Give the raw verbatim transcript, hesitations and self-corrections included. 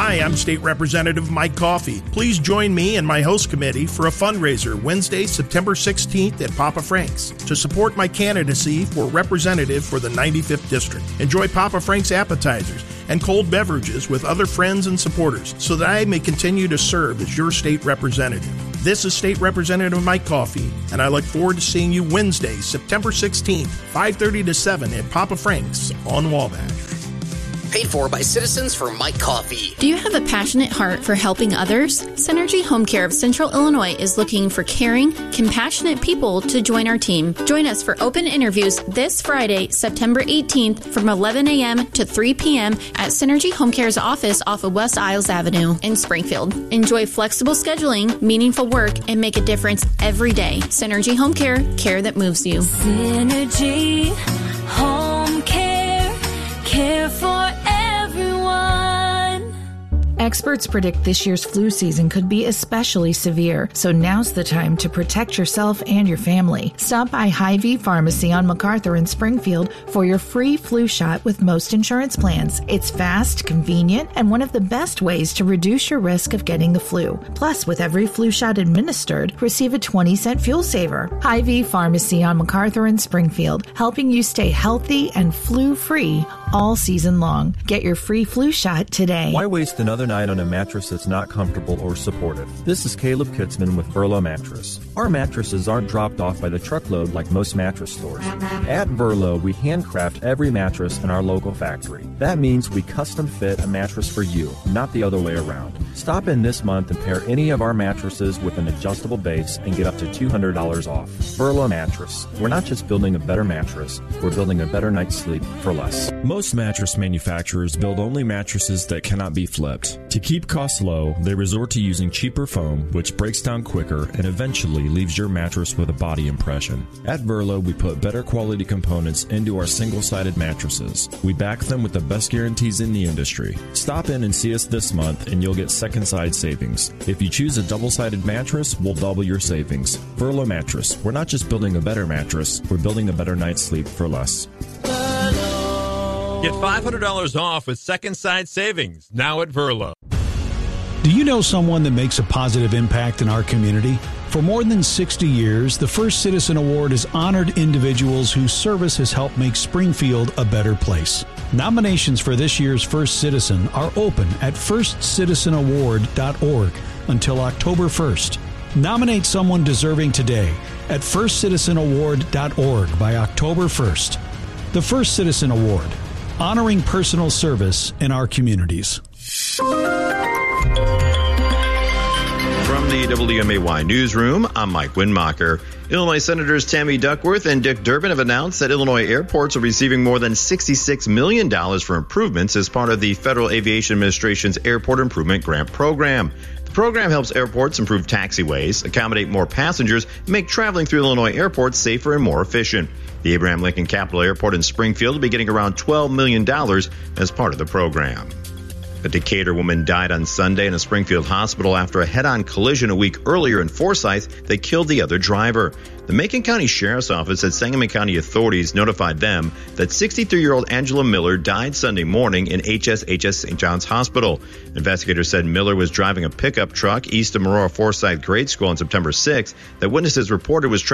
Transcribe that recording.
Hi, I'm State Representative Mike Coffey. Please join me and my host committee for a fundraiser Wednesday, September sixteenth at Papa Frank's to support my candidacy for representative for the ninety-fifth District. Enjoy Papa Frank's appetizers and cold beverages with other friends and supporters so that I may continue to serve as your state representative. This is State Representative Mike Coffey, and I look forward to seeing you Wednesday, September sixteenth, five thirty to seven at Papa Frank's on Wabash. Paid for by Citizens for Mike Coffey. Do you have a passionate heart for helping others? Synergy Home Care of Central Illinois is looking for caring, compassionate people to join our team. Join us for open interviews this Friday, September eighteenth from eleven a.m. to three p.m. at Synergy Home Care's office off of West Isles Avenue in Springfield. Enjoy flexible scheduling, meaningful work, and make a difference every day. Synergy Home Care, care that moves you. Synergy Home Care, care for everyone. Experts predict this year's flu season could be especially severe, so now's the time to protect yourself and your family. Stop by Hy-Vee Pharmacy on MacArthur in Springfield for your free flu shot with most insurance plans. It's fast, convenient, and one of the best ways to reduce your risk of getting the flu. Plus, with every flu shot administered, receive a twenty cent fuel saver. Hy-Vee Pharmacy on MacArthur in Springfield, helping you stay healthy and flu-free all season long. Get your free flu shot today. Why waste another night on a mattress that's not comfortable or supportive? This is Caleb Kitzman with Verlo Mattress. Our mattresses aren't dropped off by the truckload like most mattress stores. At Verlo, we handcraft every mattress in our local factory. That means we custom fit a mattress for you, not the other way around. Stop in this month and pair any of our mattresses with an adjustable base and get up to two hundred dollars off. Verlo Mattress. We're not just building a better mattress, we're building a better night's sleep for less. Most mattress manufacturers build only mattresses that cannot be flipped. To keep costs low, they resort to using cheaper foam, which breaks down quicker and eventually leaves your mattress with a body impression. At Verlo, we put better quality components into our single-sided mattresses. We back them with the best guarantees in the industry. Stop in and see us this month and you'll get second side savings. If you choose a double-sided mattress, we'll double your savings. Verlo Mattress. We're not just building a better mattress, we're building a better night's sleep for less. Get five hundred dollars off with second side savings now at Verlo. Do you know someone that makes a positive impact in our community? For more than sixty years, the First Citizen Award has honored individuals whose service has helped make Springfield a better place. Nominations for this year's First Citizen are open at first citizen award dot org until October first. Nominate someone deserving today at first citizen award dot org by October first. The First Citizen Award, honoring personal service in our communities. From the W M A Y Newsroom, I'm Mike Windmacher. Illinois Senators Tammy Duckworth and Dick Durbin have announced that Illinois airports are receiving more than sixty-six million dollars for improvements as part of the Federal Aviation Administration's Airport Improvement Grant Program. The program helps airports improve taxiways, accommodate more passengers, and make traveling through Illinois airports safer and more efficient. The Abraham Lincoln Capital Airport in Springfield will be getting around twelve million dollars as part of the program. A Decatur woman died on Sunday in a Springfield hospital after a head-on collision a week earlier in Forsyth that killed the other driver. The Macon County Sheriff's Office said Sangamon County authorities notified them that sixty-three-year-old Angela Miller died Sunday morning in H S H S Saint John's Hospital. Investigators said Miller was driving a pickup truck east of Aurora Forsyth Grade School on September sixth that witnesses reported was